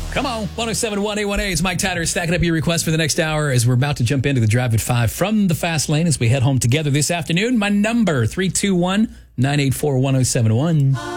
Come on, 107.1 A1A. It's Mike Tatter stacking up your requests for the next hour as we're about to jump into the Drive at 5 from the Fast Lane as we head home together this afternoon. My number, 321-984-1071.